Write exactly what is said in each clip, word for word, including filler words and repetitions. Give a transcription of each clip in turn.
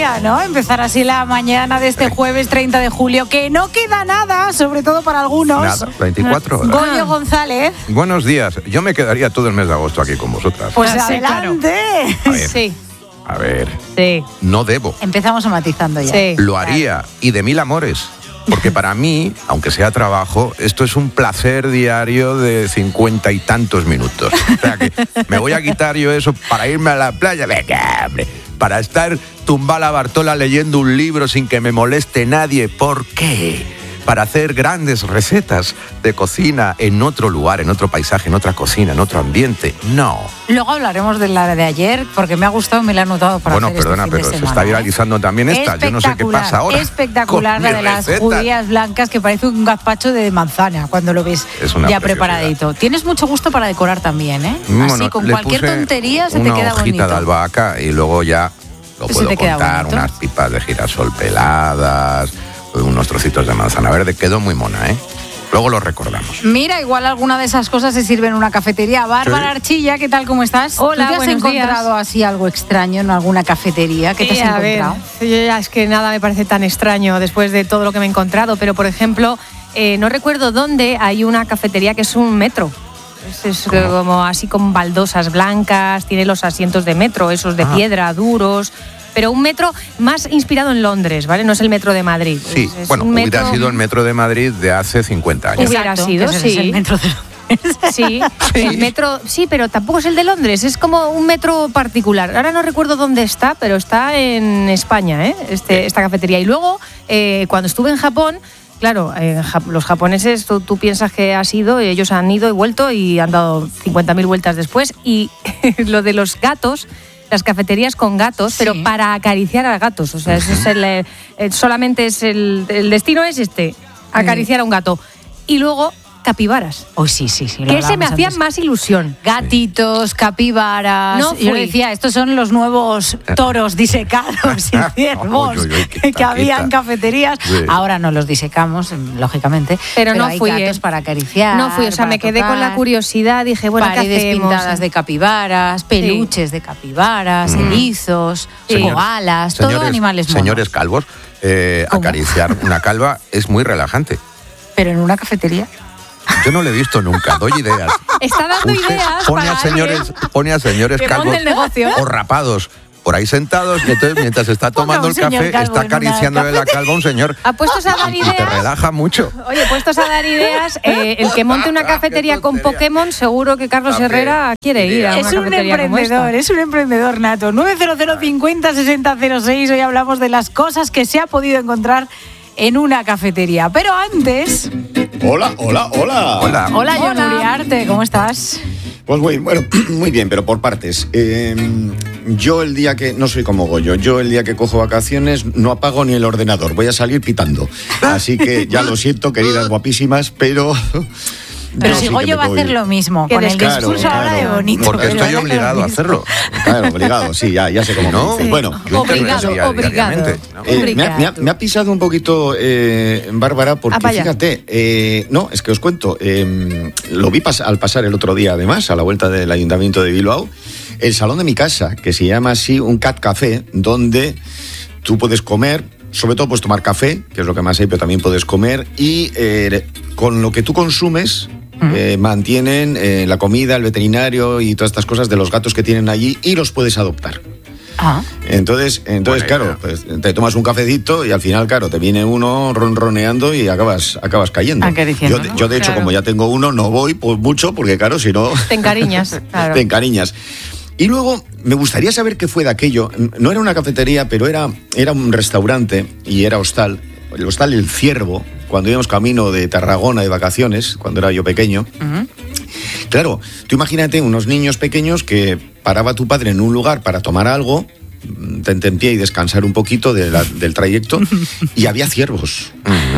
día, ¿no? Empezar así la mañana de este jueves treinta de julio, que no queda nada, sobre todo para algunos. Nada, veinticuatro horas. Goyo González. Buenos días. Yo me quedaría todo el mes de agosto aquí con vosotras. Pues Ah, sí, adelante. A ver, Sí, a ver, sí, no debo. Empezamos matizando ya. sí. Lo haría, y de mil amores. Porque para mí, aunque sea trabajo, esto es un placer diario de cincuenta y tantos minutos. O sea que me voy a quitar yo eso para irme a la playa. Venga, hombre, para estar tumbada la Bartola leyendo un libro sin que me moleste nadie. ¿Por qué? Para hacer grandes recetas de cocina en otro lugar, en otro paisaje, en otra cocina, en otro ambiente. No. Luego hablaremos de la de ayer, porque me ha gustado, me la he anotado para Bueno, hacer perdona, este fin pero de se semana, está ¿eh? viralizando también esta. Yo no sé qué pasa ahora. Espectacular con la mi de las receta. judías blancas, que parece un gazpacho de manzana cuando lo ves Es una ya preciosidad. preparadito. Tienes mucho gusto para decorar también, ¿eh? Bueno, Así, con le cualquier puse tontería se te una queda hojita bonito. de albahaca y luego ya lo Se puedo te queda contar, bonito. unas pipas de girasol peladas, unos trocitos de manzana verde. Quedó muy mona, ¿eh? Luego lo recordamos. Mira, igual alguna de esas cosas se sirve en una cafetería. Bárbara Sí. Archilla, ¿qué tal? ¿Cómo estás? Hola, ¿Tú te has buenos encontrado días. así algo extraño en alguna cafetería? ¿Qué te has Eh, a ver, encontrado? yo ya es que nada me parece tan extraño después de todo lo que me he encontrado, pero por ejemplo, eh, no recuerdo dónde hay una cafetería que es un metro. Es, es como así con baldosas blancas, tiene los asientos de metro, esos de Ah. piedra, duros, pero un metro más inspirado en Londres, ¿vale? No es el metro de Madrid. Sí, es, es bueno, un hubiera metro- sido el metro de Madrid de hace cincuenta años. Hubiera Exacto, sido, que ese es sí. el metro de- Sí, Sí. el metro, sí, pero tampoco es el de Londres, es como un metro particular. Ahora no recuerdo dónde está, pero está en España, ¿eh? este, esta cafetería. Y luego, eh, cuando estuve en Japón, claro, eh, ja- los japoneses, tú, tú piensas que has ido, y ellos han ido y vuelto y han dado cincuenta mil vueltas después. Y lo de los gatos, las cafeterías con gatos, Sí. pero para acariciar a gatos. O sea, eso es el, eh, eh, solamente es el, el destino es este, acariciar a un gato. Y luego, capibaras. Oh, sí, sí, sí. lo Que ese me hablábamos hacía antes. más ilusión. Gatitos, capibaras. No Yo fui. decía, estos son los nuevos toros disecados y ciervos Uy, uy, uy, que, quita, había en quita. cafeterías. Sí. Ahora no los disecamos, lógicamente. Pero no hay fui, gatos ¿eh? para acariciar. No fui, o sea, para me quedé con la tocar, curiosidad, dije, bueno, ¿qué paredes hacemos? pintadas de capibaras, peluches de capibaras, Mm. erizos, Sí. koalas, todo Señores- animales monos. Señores calvos, eh, ¿Cómo? acariciar una calva es muy relajante. Pero en una cafetería. Yo no lo he visto nunca, doy ideas. Está dando Usted ideas pone para a señores, alguien pone a señores que calvos monte el negocio. o rapados por ahí sentados y entonces mientras está Ponga tomando un el señor café calvo está en una acariciándole la calva a un señor Apuestos a dar y te ideas. relaja mucho. Oye, puestos a dar ideas, eh, el que monte una cafetería con tontería. Pokémon, seguro que Carlos También. Herrera quiere ir a una Es un cafetería como esta. emprendedor, es un emprendedor nato. nueve cero cero cincuenta sesenta cero seis. Hoy hablamos de las cosas que se ha podido encontrar en una cafetería. Pero antes... Hola, hola, hola. Hola. Hola, John Hola. Uriarte, ¿cómo estás? Pues muy, bueno, muy bien, pero por partes. Eh, yo el día que, no soy como Goyo, yo el día que cojo vacaciones no apago ni el ordenador, voy a salir pitando. Así que ya lo siento, queridas guapísimas, pero... Pero yo si sí que Goyo me va a puedo hacer ir. lo mismo, Que con el descanso. discurso Claro, ahora de claro. bonito. Porque pero estoy hace lo obligado a mismo. hacerlo. Claro, obligado, sí, ya, ya sé cómo No, me dice. Bueno, yo Obligado, interpreto obligado. diariamente, ¿no? Eh, me, ha, me ha- me ha pisado un poquito, eh, Bárbara, porque Ah, vaya. fíjate, eh, no, es que os cuento, eh, lo vi pas- al pasar el otro día, además, a la vuelta del Ayuntamiento de Bilbao, el salón de mi casa, que se llama así un Cat Café, donde tú puedes comer, sobre todo puedes tomar café, que es lo que más hay, pero también puedes comer, y eh, con lo que tú consumes... eh, mantienen eh, la comida, el veterinario y todas estas cosas de los gatos que tienen allí y los puedes adoptar. Ah, Entonces, entonces Buena claro, idea. pues, te tomas un cafecito y al final, claro, te viene uno ronroneando y acabas, acabas cayendo. Acariciando, Yo, de- ¿no? yo, de hecho, Claro. como ya tengo uno, no voy pues mucho porque, claro, si no, Te encariñas, claro. te encariñas. Y luego, me gustaría saber qué fue de aquello. No era una cafetería, pero era, era un restaurante y era hostal. El hostal El Ciervo, cuando íbamos camino de Tarragona de vacaciones, cuando era yo pequeño. Claro, tú imagínate unos niños pequeños que paraba tu padre en un lugar para tomar algo, tente en pie y descansar un poquito de la- del trayecto, y había ciervos.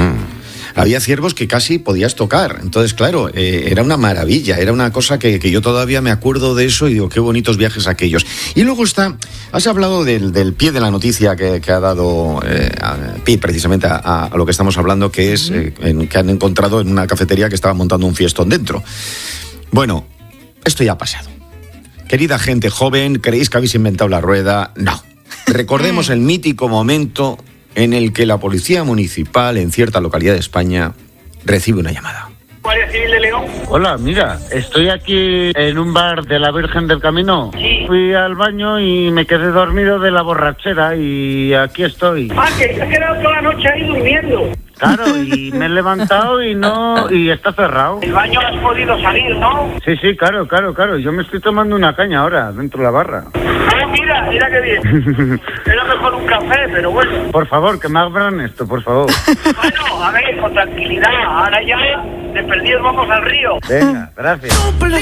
Había ciervos que casi podías tocar. Entonces, claro, eh, era una maravilla, era una cosa que, que yo todavía me acuerdo de eso y digo, qué bonitos viajes aquellos. Y luego está, has hablado del, del pie de la noticia que, que ha dado eh, a- pie precisamente a, a lo que estamos hablando, que es eh, en- que han encontrado en una cafetería que estaba montando un fiestón dentro. Bueno, esto ya ha pasado. Querida gente joven, ¿creéis que habéis inventado la rueda? No. recordemos el mítico momento en el que la policía municipal en cierta localidad de España recibe una llamada. Guardia Civil de León. Hola, mira, estoy aquí en un bar de la Virgen del Camino. Sí. Fui al baño y me quedé dormido de la borrachera y aquí estoy. Ah, que te has quedado toda la noche ahí durmiendo. Claro, y me he levantado y no, y está cerrado. El baño has podido salir, ¿no? Sí, sí, claro, claro, claro. Yo me estoy tomando una caña ahora, dentro de la barra. Ah, mira, mira qué bien. Era mejor un café, pero bueno. Por favor, que me abran esto, por favor. Bueno, a ver, con tranquilidad. Ahora ya, de perdidos vamos al río. Venga, gracias.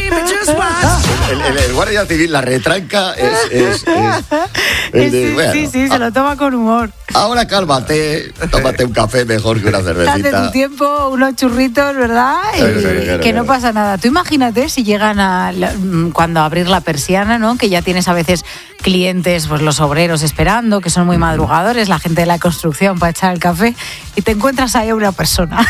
El, el, el guardia civil, la retranca es... es, es el de, sí, bueno, sí, sí, se lo toma con humor. Ahora cálmate, tómate un café mejor que una Date cervecita. tu tiempo, unos churritos, ¿verdad? Y Sí, sí, claro, que no claro. pasa nada. Tú imagínate si llegan a la- cuando a abrir la persiana, ¿no? Que ya tienes a veces clientes, pues los obreros esperando, que son muy madrugadores, la gente de la construcción para echar el café, y te encuentras ahí a una persona.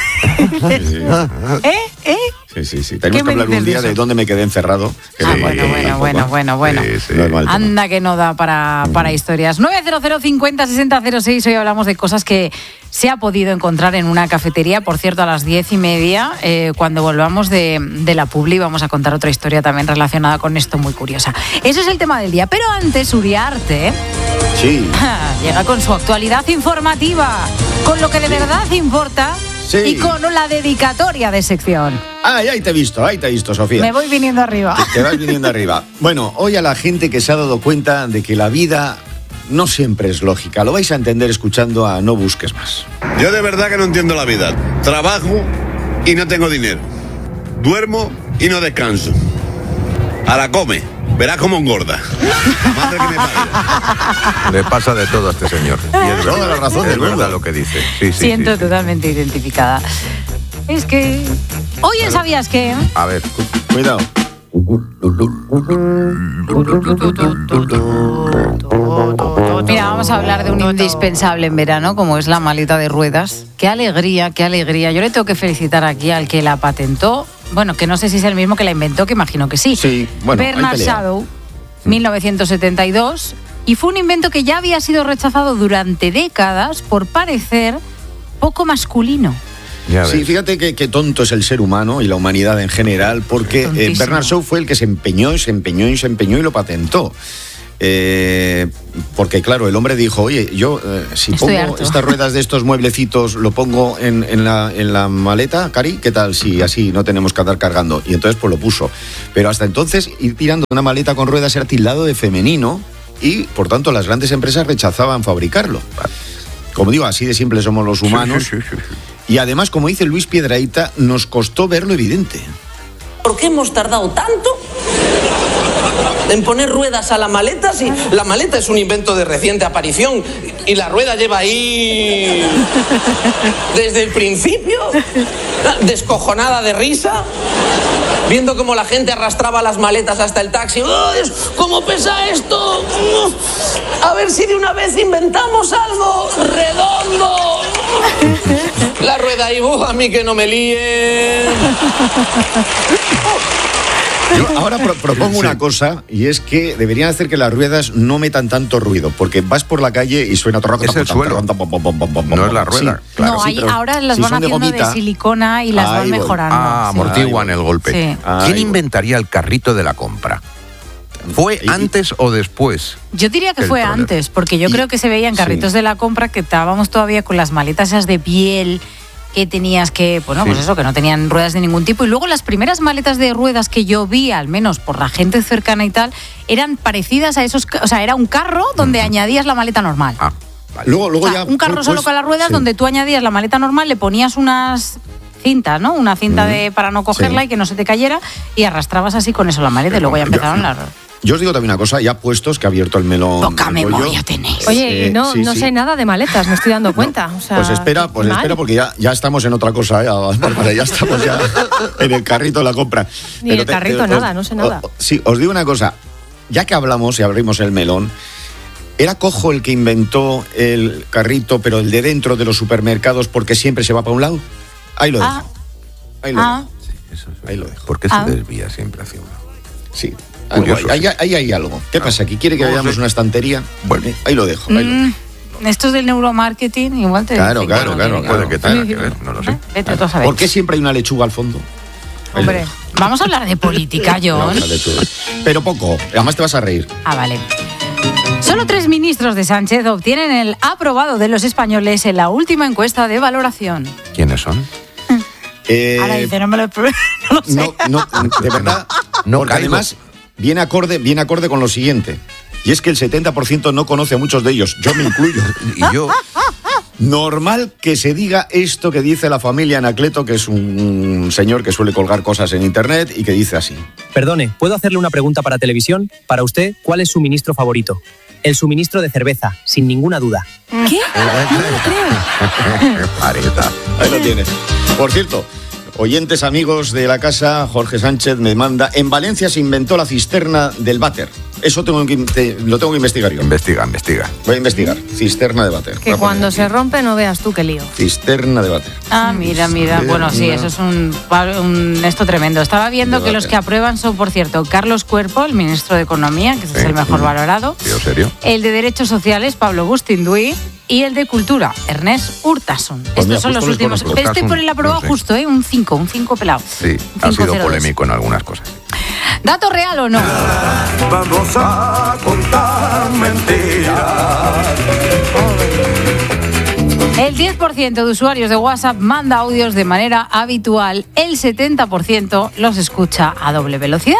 ¿Eh? ¿Eh? Sí, sí, sí. ¿Qué Tenemos que me hablar dices un de día de eso? dónde me quedé encerrado. que Ah, me- bueno, que bueno, tampoco- bueno, bueno, bueno. Sí, sí. No es mal tema. Anda que no da para, para historias. nueve cero cero cincuenta sesenta cero seis. Hoy hablamos de cosas que se ha podido encontrar en una cafetería. Por cierto, a las diez y media, eh, cuando volvamos de, de la publi, vamos a contar otra historia también relacionada con esto, muy curiosa. Eso es el tema del día. Pero antes, Uriarte Sí. llega con su actualidad informativa, con lo que de verdad importa Sí. y con la dedicatoria de sección. Ay, ahí te he visto, ahí te he visto, Sofía. Me voy viniendo arriba. Te vas viniendo arriba. Bueno, hoy a la gente que se ha dado cuenta de que la vida no siempre es lógica. Lo vais a entender escuchando a No Busques Más. Yo de verdad que no entiendo la vida. Trabajo y no tengo dinero. Duermo y no descanso. Ahora come. Verás cómo engorda. La madre que me parió. Le pasa de todo a este señor. Y es Toda verdad, la razón es del mundo. verdad lo que dice. Sí, sí, Siento sí, sí. totalmente identificada. Es que... Oye, ¿sabías qué? A ver, Cuidado. Mira, vamos a hablar de un indispensable en verano, como es la maleta de ruedas. Qué alegría, qué alegría. Yo le tengo que felicitar aquí al que la patentó. Bueno, que no sé si es el mismo que la inventó, que imagino que sí. Sí, bueno, hay Bernard pelea. Shadow, mil novecientos setenta y dos. Y fue un invento que ya había sido rechazado durante décadas por parecer poco masculino. ya Sí, ves. fíjate que, que tonto es el ser humano y la humanidad en general, porque eh, Tontísimo. Bernard Shaw fue el que se empeñó y se empeñó y se empeñó y lo patentó. Eh, porque claro, el hombre dijo, oye, yo eh, si Estoy pongo harto. estas ruedas de estos mueblecitos, lo pongo en, en la, en la maleta, Cari, ¿qué tal si así no tenemos que andar cargando? Y entonces pues lo puso. Pero hasta entonces ir tirando una maleta con ruedas era tildado de femenino y por tanto las grandes empresas rechazaban fabricarlo. Como digo, así de simple somos los humanos. Sí, sí, sí, sí. Y además, como dice Luis Piedrahita, nos costó ver lo evidente. ¿Por qué hemos tardado tanto en poner ruedas a la maleta si la maleta es un invento de reciente aparición y la rueda lleva ahí desde el principio, descojonada de risa, viendo cómo la gente arrastraba las maletas hasta el taxi? ¡Ay, cómo pesa esto! A ver si de una vez inventamos algo redondo. La rueda ahí, ¡uh, a mí que no me líen! Yo ahora pro- propongo una cosa, y es que deberían hacer que las ruedas no metan tanto ruido, porque vas por la calle y suena todo. Es el suelo. No es la rueda. Sí, claro, no, sí, hay- pero ahora las si van son de haciendo de, gomita, silicona y las Ahí van voy. mejorando. Ah, sí. amortiguan el golpe. Sí. ¿Quién Ahí voy. inventaría el carrito de la compra? ¿Fue Y- antes o después? Yo diría que El fue problema. antes, porque yo Y- creo que se veían carritos sí. de la compra que estábamos todavía con las maletas esas de piel que tenías que, bueno, pues Sí. eso, que no tenían ruedas de ningún tipo. Y luego las primeras maletas de ruedas que yo vi, al menos por la gente cercana y tal, eran parecidas a esos, ca- o sea, era un carro donde añadías la maleta normal. Ah, vale. Luego, luego O sea, ya un carro pues, solo con las ruedas sí. donde tú añadías la maleta normal, le ponías unas cintas, ¿no? Una cinta de para no cogerla Sí. y que no se te cayera y arrastrabas así con eso la maleta y luego ya empezaron las... Yo os digo también una cosa, ya puestos que ha abierto el melón. Poca el bollo. memoria tenéis. Oye, Eh, no, sí, no sí. sé nada de maletas, me estoy dando cuenta. O sea, Pues espera, qué pues mal. espera, porque ya, ya estamos en otra cosa, ¿eh? Bárbara, ya estamos ya en el carrito de la compra. Ni el te- carrito, os- nada, no sé nada. os- sí, os digo una cosa, ya que hablamos y abrimos el melón, ¿era cojo el que inventó el carrito, pero el de dentro de los supermercados porque siempre se va para un lado? Ahí lo dejo. Ah, Ahí lo ah. dejo. Eso es Ahí lo verdad. dejo. ¿Por qué Ah. se desvía siempre hacia un lado? Sí. Curioso, ahí, sí. ahí- ahí hay algo. ¿Qué pasa? ¿Que quiere que No veamos sé. una estantería? Bueno. Eh, ahí lo dejo. Ahí lo Mm, dejo. esto es del neuromarketing, igual te Claro, dicen claro, que no claro, tiene que- Puede que tenga que ver, no lo sé. ¿Eh? Vete tú a saber. ¿Por qué siempre hay una lechuga al fondo? Ahí lo Hombre. dejo. Vamos a hablar de política, John. Una lechuga. Pero poco. Además te vas a reír. Ah, vale. Solo tres ministros de Sánchez obtienen el aprobado de los españoles en la última encuesta de valoración. ¿Quiénes son? Eh, Ahora dice, no me lo, no lo sé. no, no, de verdad. No porque caigo. además viene acorde, viene acorde con lo siguiente. Y es que el setenta por ciento no conoce a muchos de ellos. Yo me incluyo. Y yo, Normal que se diga esto que dice la familia Anacleto, que es un señor que suele colgar cosas en internet y que dice así. Perdone, ¿puedo hacerle una pregunta para televisión? Para usted, ¿cuál es su ministro favorito? El suministro de cerveza, sin ninguna duda. ¿Qué? Pareta. Ahí lo tienes. Por cierto, oyentes amigos de la casa, Jorge Sánchez me manda, en Valencia se inventó la cisterna del váter. Eso tengo que, te- lo tengo que investigar yo. Investiga, investiga. Voy a investigar. Cisterna de váter. Voy Que a poner cuando aquí. se rompe no veas tú qué lío. Cisterna de váter. Ah, mira, mira. Bueno, sí, eso es un, un esto tremendo. Estaba viendo que los que aprueban son, por cierto, Carlos Cuerpo, el ministro de Economía, que ese es Sí. el mejor valorado. ¿Tío, serio? El de Derechos Sociales, Pablo Bustinduy. Y el de Cultura, Ernest Urtasun. Pues Estos mira, son los justo les últimos. conozco. Pero estoy por el aprobado No sé. justo, ¿eh? Un cinco, un cinco pelado. Sí, ha sido cinco cero dos. polémico en algunas cosas. ¿Dato real o no? Vamos a contar mentiras. El diez por ciento de usuarios de WhatsApp manda audios de manera habitual, el setenta por ciento los escucha a doble velocidad.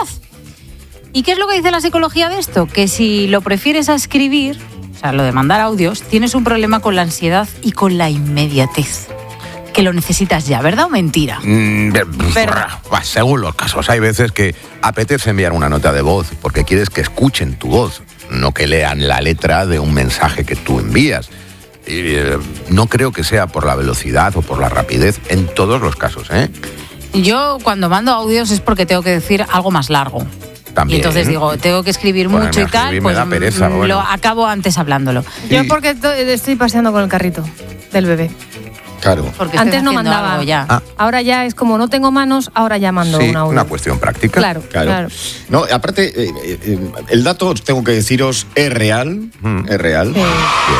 ¿Y qué es lo que dice la psicología de esto? Que si lo prefieres a escribir, o sea, lo de mandar audios, tienes un problema con la ansiedad y con la inmediatez. Que lo necesitas ya, ¿verdad o mentira? Mm, Pero- bah, según los casos, hay veces que apetece enviar una nota de voz porque quieres que escuchen tu voz, no que lean la letra de un mensaje que tú envías. Y, eh, no creo que sea por la velocidad o por la rapidez en todos los casos, ¿eh? Yo cuando mando audios es porque tengo que decir algo más largo. También. Y entonces digo, tengo que escribir Ponerme mucho y a tal, escribir me pues da pereza, mm, bueno. lo acabo antes hablándolo. Yo porque to- estoy paseando con el carrito del bebé. Claro. Porque estoy Antes no haciendo mandaba. algo ya. Ah. Ahora ya es como no tengo manos, ahora ya mando Sí, un audio. una cuestión práctica. Claro, Claro. claro. No, aparte, eh, eh, eh, el dato, tengo que deciros, es real. Mm. Es real. Sí.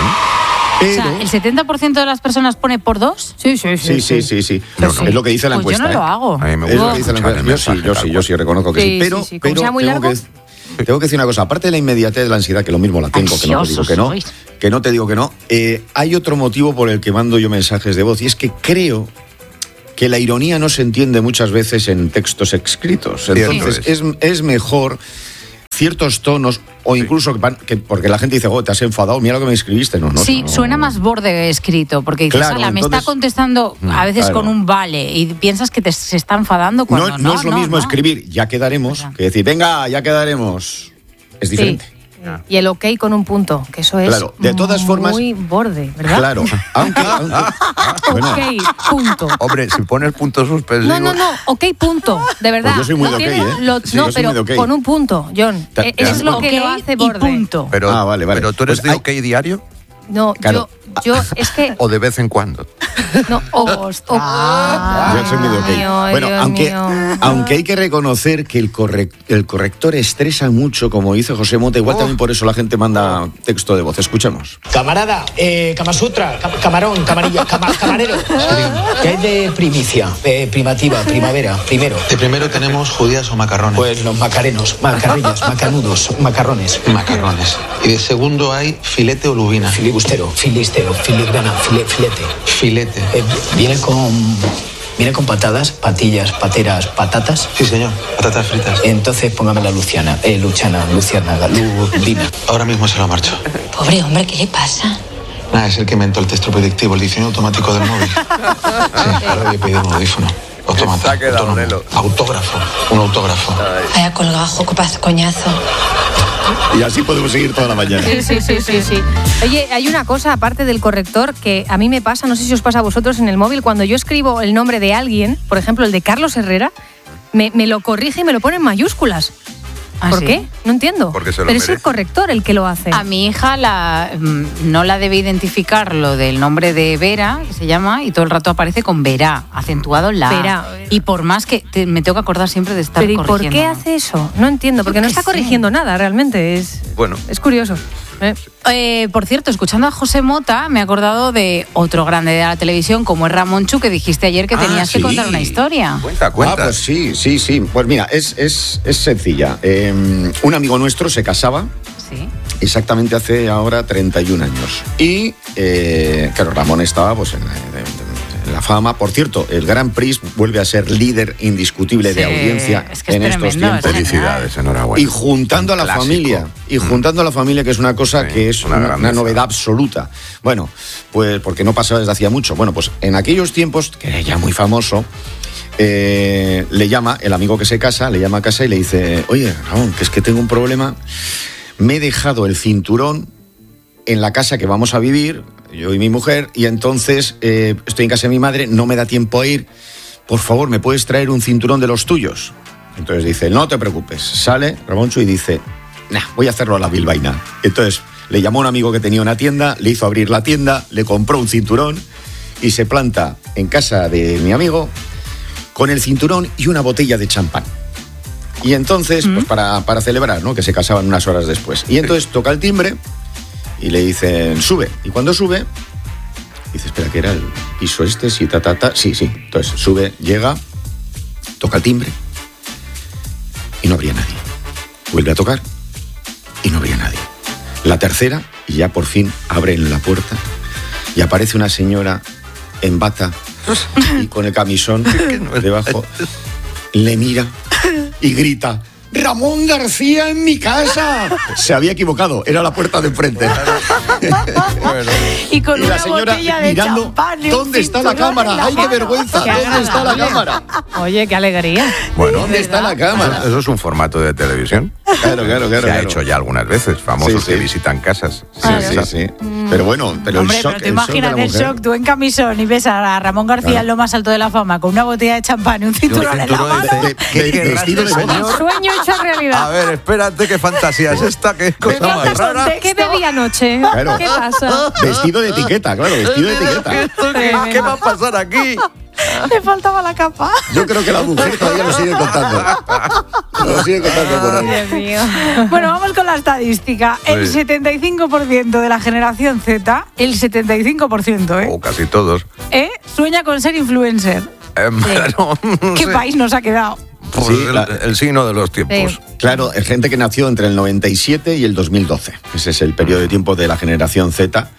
O Pero... sea, ¿el setenta por ciento de las personas pone por dos? Sí, sí, Sí, sí, sí, sí. Yo no. Es lo que dice la Pues encuesta. yo no lo ¿eh? hago. A mí me Es lo gusta que dice la escuchar el encuesta. Yo sí, mensaje yo tal sí, yo cual. sí reconozco que sí. Sí, Pero, sí, sí. Como pero sea muy tengo, largo. que, tengo que decir una cosa. Aparte de la inmediatez de la ansiedad, que lo mismo la tengo, que no te digo que no, Ansiosos sois. que no te digo que no, eh, hay otro motivo por el que mando yo mensajes de voz y es que creo que la ironía no se entiende muchas veces en textos escritos. Cierto Entonces es. es, es mejor ciertos tonos o incluso que, van- que- porque la gente dice, oh, te has enfadado, mira lo que me escribiste. No, no, Sí, no. suena más borde escrito, porque dices, Claro, "Ala, me entonces- está contestando a veces claro. con un vale y piensas que te, se está enfadando cuando No, no. no es lo mismo no. escribir, ya quedaremos, Verdad. que decir, venga, ya quedaremos. Es diferente. Sí. Y el ok con un punto, que eso es Claro, de todas formas- muy borde, ¿verdad? Claro, aunque, aunque- bueno, Ok, punto. Hombre, si pones puntos suspensivos... No, no, no, ok, punto, de verdad. Pues yo soy muy No de ok, tiene- ¿eh? lo- Sí, no, yo soy pero muy de ok. con un punto, John. Ta- Eh, Eso es lo que Ok lo hace y borde. punto. Pero, Ah, vale, vale. pero tú eres Pues de hay- OK diario No, Claro. yo, yo, es que. o de vez en cuando. No, o- Ostras. o- Yo soy muy de ok. Ay, Dios Bueno, mío. aunque, aunque hay que reconocer que el, correc- el corrector estresa mucho, como dice José Mota, igual Oh. también por eso la gente manda texto de voz. Escuchemos. Camarada, eh, Kamasutra, cam- camarón, camarilla, cama- camarero. ¿Qué hay de primicia? Eh, primativa, primavera, primero. De primero tenemos judías o macarrones. Pues los macarenos, macarrillas, macanudos, macarrones. Macarrones. Y de segundo hay filete o lubina. Filibustero, filistero, filigrana, file- filete. Filete. Eh, viene con. Viene con patadas, patillas, pateras, patatas. Sí, señor. Patatas fritas. Entonces póngame la Luciana, eh, Luciana, Luciana, Lubina. Ahora mismo se lo marcho. Pobre hombre, ¿qué le pasa? Nada, es el que inventó el texto predictivo, el diseño automático del móvil. Sí, ahora voy a pedir un audífono. Autómata, Se ha quedado autónomo. Nelo. Autógrafo. Un autógrafo. Vaya colgajo, qué paz, coñazo. Y así podemos seguir toda la mañana. Sí, sí, sí, sí, sí. Oye, hay una cosa aparte del corrector que a mí me pasa, no sé si os pasa a vosotros en el móvil, cuando yo escribo el nombre de alguien, por ejemplo el de Carlos Herrera, me, me lo corrige y me lo pone en mayúsculas. ¿Ah, ¿Por sí? qué? No entiendo. Porque se lo Pero es el merece. corrector el que lo hace. A mi hija la, mm, no la debe identificar lo del nombre de Vera, que se llama, y todo el rato aparece con Verá, acentuado en la A. Verá. Y por más que te- me tengo que acordar siempre de estar Pero ¿y por corrigiendo. qué hace eso? No entiendo, porque Yo no qué está sé. corrigiendo nada realmente. Es, Bueno, es curioso. ¿eh? Eh, por cierto, escuchando a José Mota, me he acordado de otro grande de la televisión, como es Ramón Chu, que dijiste ayer que Ah, tenías que sí. contar una historia. cuenta, cuenta. Ah, pues sí, sí, sí. Pues mira, es, es, es sencilla. Eh, un amigo nuestro se casaba Sí. exactamente hace ahora treinta y un años. Y, eh, claro, Ramón estaba pues, en, en la fama. Por cierto, el Grand Prix vuelve a ser líder indiscutible de Sí, audiencia es que es en estos tremendo, tiempos. es Felicidades, enhorabuena. Y juntando a la Clásico. familia, y juntando a la familia, que es una cosa Sí, que es una una, una grandeza. novedad absoluta. Bueno, pues porque no pasaba desde hacía mucho. Bueno, pues en aquellos tiempos, que era ya muy famoso, eh, le llama, el amigo que se casa, le llama a casa y le dice, oye, Ramón, que es que tengo un problema, me he dejado el cinturón en la casa que vamos a vivir, yo y mi mujer, y entonces eh, estoy en casa de mi madre, no me da tiempo a ir, por favor, ¿me puedes traer un cinturón de los tuyos? Entonces dice, no te preocupes. Sale Ramoncho y dice, nah, voy a hacerlo a la bilbaína. Entonces le llamó a un amigo que tenía una tienda, le hizo abrir la tienda, le compró un cinturón y se planta en casa de mi amigo con el cinturón y una botella de champán. Y entonces, pues para, para celebrar, ¿no? Que se casaban unas horas después. Y entonces toca el timbre y le dicen, sube. Y cuando sube, dice, espera, que era el piso este, sí, ta, ta, ta. Sí, sí. Entonces sube, llega, toca el timbre y no habría nadie. Vuelve a tocar y no habría nadie. La tercera, y ya por fin abren la puerta y aparece una señora en bata y con el camisón debajo. Le mira y grita, ¡Ramón García en mi casa! Se había equivocado, era la puerta de enfrente. Bueno. Y con Y la una señora botella de mirando, champán y un ¿dónde está la cinturón cámara? en la ¡Ay, qué mano. vergüenza! Qué ¿Dónde está la agradable. cámara? Oye, qué alegría. Bueno, ¿Dónde está la cámara? eso es un formato de televisión. Claro, claro, claro. Se ha claro. hecho ya algunas veces, famosos Sí, sí. que visitan casas. Sí, sí, sí. Pero bueno, pero Hombre, el shock, pero te el shock de imaginas la el mujer. shock, tú en camisón y ves a Ramón García Claro. en lo más alto de la fama con una botella de champán y un cinturón, en la cinturón mano. de- De- ¿Qué de- querrá vestido de este boda. señor? Sueño hecho A realidad. ver, espérate, qué fantasía es esta, qué cosa falta más rara. contexto. ¿Qué bebí anoche? Claro. ¿Qué pasa? Vestido de etiqueta, claro, vestido de etiqueta. ¿Esto qué, qué va a pasar aquí? Le faltaba la capa. Yo creo que la mujer todavía lo sigue contando. Lo sigue contando por ahí. Dios mío. Bueno, vamos con la estadística. El Sí. setenta y cinco por ciento de la generación Z, el setenta y cinco por ciento, ¿eh? O casi todos. ¿eh? Sueña con ser influencer. Eh, bueno, no ¿Qué sé. país nos ha quedado? Pues Sí, el, la- el signo de los tiempos. Sí. Claro, es gente que nació entre el noventa y siete y el dos mil doce. Ese es el periodo de tiempo de la generación Z.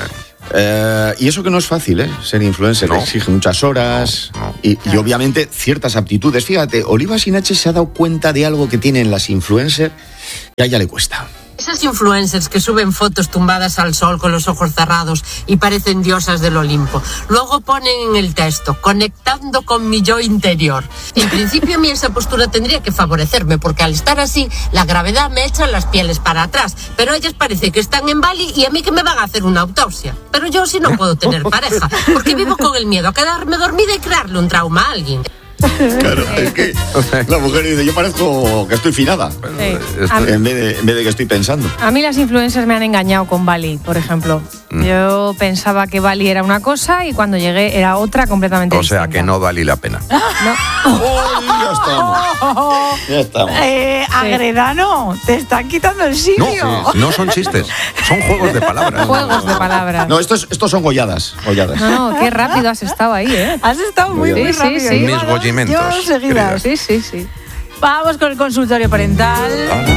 Eh, y eso que no es fácil, ¿eh? Ser influencer, No. exige muchas horas No, no. Y, y obviamente ciertas aptitudes. Fíjate, Oliva Sinache se ha dado cuenta de algo que tienen las influencers que a ella le cuesta. Esas influencers que suben fotos tumbadas al sol con los ojos cerrados y parecen diosas del Olimpo. Luego ponen en el texto, conectando con mi yo interior. En principio a mí esa postura tendría que favorecerme, porque al estar así, la gravedad me echa las pieles para atrás. Pero ellas parece que están en Bali y a mí que me van a hacer una autopsia. Pero yo sí no puedo tener pareja, porque vivo con el miedo a quedarme dormida y crearle un trauma a alguien. Claro, es que la mujer dice, yo parezco que estoy finada. Sí. Esto- A mí- En vez, de, en vez de que estoy pensando. A mí las influencers me han engañado con Bali, por ejemplo. Mm. Yo pensaba que Bali era una cosa y cuando llegué era otra completamente O sea distinta. que no vale la pena. ¡Uy, ya estamos! Ya estamos. Eh, Agredano, te están quitando el sitio. No, no son chistes, son juegos de palabras. Juegos de palabras. No, estos, estos son golladas. golladas. No, no, qué rápido has estado ahí, ¿eh? Has estado muy, Sí, muy sí, rápido. sí. Lleva Mis dos- gollimentos, lleva dos seguidas. Sí, sí, sí. Vamos con el consultorio parental.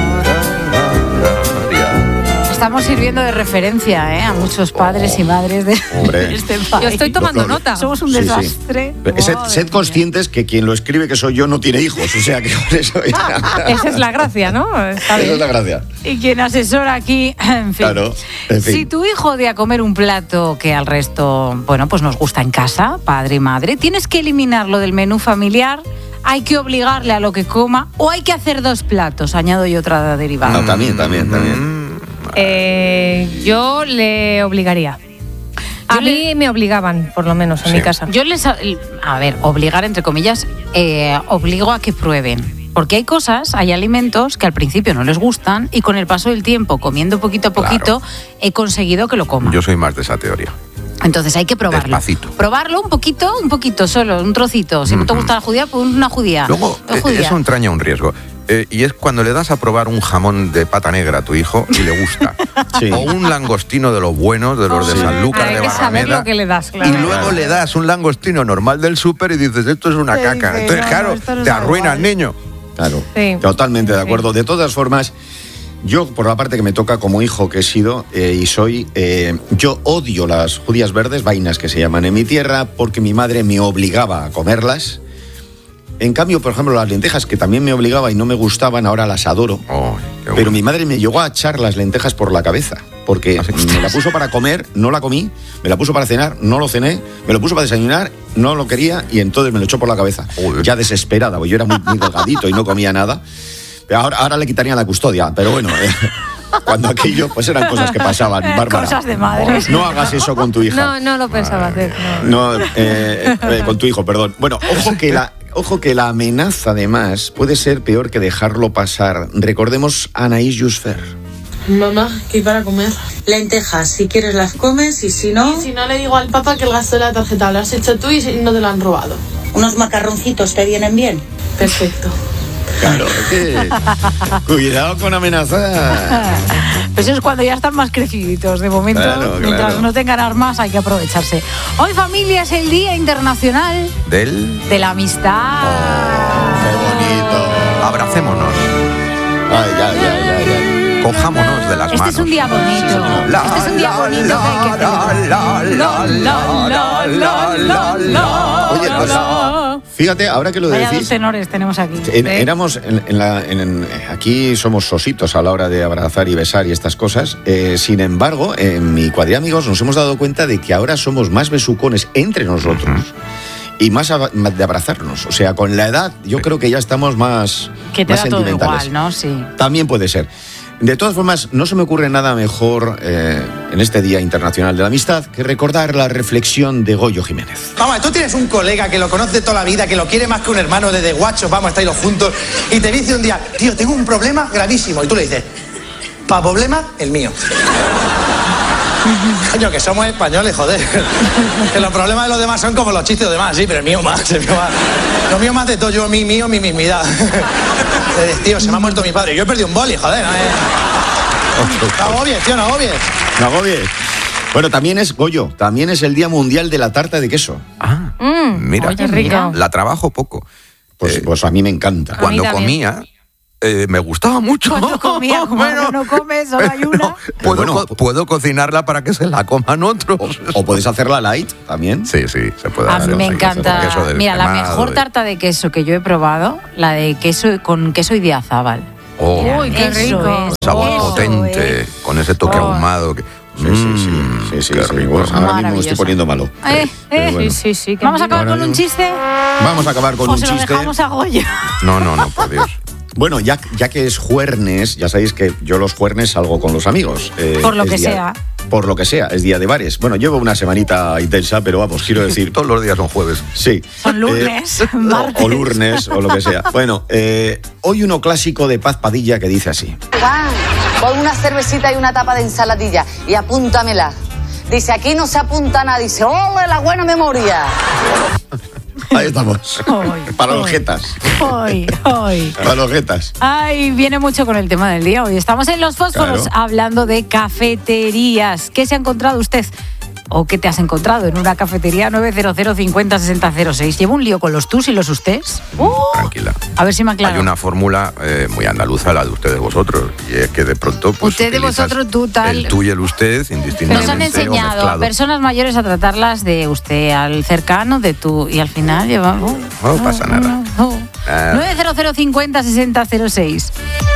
Estamos sirviendo de referencia, ¿eh? A muchos padres y madres de Hombre. este país. Yo estoy tomando Lo- lo- nota. Somos un Sí, sí. desastre. Sed, Madre sed mía. conscientes que quien lo escribe que soy yo no tiene hijos, o sea que por eso ya- Esa es la gracia, ¿no? Está Esa es bien. la gracia. Y quien asesora aquí, en fin. Claro, en fin. Si tu hijo odia comer un plato que al resto, bueno, pues nos gusta en casa, padre y madre, tienes que eliminarlo del menú familiar, hay que obligarle a lo que coma o hay que hacer dos platos, añado yo otra derivada. No, también, también, también. Eh, yo le obligaría. A Yo mí le- me obligaban, por lo menos, en Sí. mi casa. Yo les, a ver, obligar entre comillas, eh, obligo a que prueben. Porque hay cosas, hay alimentos que al principio no les gustan y con el paso del tiempo, comiendo poquito a poquito, claro, he conseguido que lo coman. Yo soy más de esa teoría. Entonces hay que probarlo. Despacito. Probarlo un poquito, un poquito solo, un trocito. Si mm-hmm. no te gusta la judía, pues una judía. Luego, eh, judía. eso entraña un riesgo. Eh, y es cuando le das a probar un jamón de pata negra a tu hijo y le gusta. Sí. O un langostino de los buenos, de los oh, de sí. Sanlúcar, de Barrameda. Que le das, claro. Y luego le das un langostino normal del súper y dices, esto es una sí, caca. Sí, Entonces, no, claro, no, no te arruina el niño. Claro, sí. Totalmente de acuerdo. Sí. De todas formas, yo, por la parte que me toca como hijo que he sido eh, y soy, eh, yo odio las judías verdes, vainas que se llaman en mi tierra, porque mi madre me obligaba a comerlas. En cambio, por ejemplo, las lentejas, que también me obligaba y no me gustaban, ahora las adoro. Oh, pero bueno. Mi madre me llegó a echar las lentejas por la cabeza, porque ¿así? Me la puso para comer, no la comí, me la puso para cenar, no lo cené, me lo puso para desayunar, no lo quería y entonces me lo echó por la cabeza. Joder. Ya desesperada, porque yo era muy, muy delgadito y no comía nada. Pero ahora, ahora le quitarían la custodia, pero bueno... Eh. Cuando aquello, pues eran cosas que pasaban, Bárbara. Cosas de madres. No hagas eso con tu hija. No, no lo pensaba hacer. No, no eh, eh, con tu hijo, perdón. Bueno, ojo que la, ojo que la amenaza, además, puede ser peor que dejarlo pasar. Recordemos a Anaïs Jusfer. Mamá, ¿qué hay para comer? Lentejas, si quieres las comes y si no... Y si no, le digo al papá que el gasto de la tarjeta lo has hecho tú y no te lo han robado. ¿Unos macarroncitos te vienen bien? Perfecto. Claro, que... cuidado con amenazar. Pues eso es cuando ya están más creciditos. De momento, claro, mientras claro. no tengan armas, hay que aprovecharse. Hoy, familia, es el Día Internacional del de la Amistad. Oh, qué bonito. Abracémonos. Ay, ya, ya, ya, ya. Cojámonos de las este manos. Este es un día bonito. La, este es un día bonito la, que hay que celebrar. La, la, la, la, la, la. Oye, pues, fíjate, ahora que lo Vaya decís... dos tenores tenemos aquí. En, ¿eh? Éramos, en, en la, en, en, aquí somos sositos a la hora de abrazar y besar y estas cosas. Eh, sin embargo, en mi cuadrilla amigos nos hemos dado cuenta de que ahora somos más besucones entre nosotros. Uh-huh. Y más de abrazarnos. O sea, con la edad yo sí. creo que ya estamos más, que te más da todo sentimentales. Igual, ¿no? Sí. También puede ser. De todas formas, no se me ocurre nada mejor eh, en este Día Internacional de la Amistad que recordar la reflexión de Goyo Jiménez. Vamos, tú tienes un colega que lo conoce toda la vida, que lo quiere más que un hermano desde guachos, vamos a estar los juntos, y te dice un día, tío, tengo un problema gravísimo, y tú le dices, ¿pa' problema? El mío. Coño, que somos españoles, joder. Que los problemas de los demás son como los chistes de los demás, sí, pero el mío más, el mío más. Lo mío más de todo, yo, mi mío, mi mismidad. Tío, se me ha muerto mi padre. Yo he perdido un boli, joder, no, eh. No agobies, tío, no agobies. No agobies. Bueno, también es, Goyo, también es el Día Mundial de la Tarta de Queso. Ah, mm, mira, oye, mira, la trabajo poco. Pues, eh, pues a mí me encanta. Cuando comía... Eh, me gustaba mucho. Cuando comía, como bueno, no comes, solo hay una. No, puedo, bueno, co- puedo cocinarla para que se la coman otros. O, o puedes hacerla light también. Sí, sí, se puede A hacer. mí me sí, encanta. Mira, la mejor de... tarta de queso que yo he probado, la de queso con queso Idiazábal. Oh, uy, qué rico. Es, sabor eso potente, es. Con ese toque oh. ahumado. Que, sí, sí, sí, sí, sí, sí, sí. Bueno, ahora mismo me estoy poniendo malo. Eh, eh, bueno. Sí, sí, sí. ¿Vamos a acabar con un chiste? Vamos a acabar con o un se chiste. Lo dejamos a Goya. No, no, no, por Dios. Bueno, ya, ya que es juernes, ya sabéis que yo los juernes salgo con los amigos. Eh, por lo que día, sea. Por lo que sea, es día de bares. Bueno, llevo una semanita intensa, pero vamos, quiero decir... Todos los días son jueves. Sí. Son lunes, eh, martes. O, o lunes, o lo que sea. Bueno, eh, hoy uno clásico de Paz Padilla que dice así. Juan, pon una cervecita y una tapa de ensaladilla y apúntamela. Dice, aquí no se apunta nada. Dice, ¡ole, la buena memoria! Ahí estamos. Hoy, Para hoy, los jetas. Hoy, hoy. Para los jetas. Ay, viene mucho con el tema del día. Hoy estamos en Los Fósforos claro. hablando de cafeterías. ¿Qué se ha encontrado usted? ¿O qué te has encontrado en una cafetería? Nueve cero cero cincuenta sesenta cero seis. ¿Llevo un lío con los tus y los ustés? Uh, Tranquila. A ver si me aclaro. Hay una fórmula eh, muy andaluza, la de ustedes vosotros. Y es que de pronto... Pues, usted de vosotros, tú, tal... El tú y el usted, indistintamente. Nos han enseñado a personas mayores a tratarlas de usted, al cercano de tú. Y al final llevamos... No, no pasa nada. No, no. nueve cero cero cincuenta sesenta cero seis.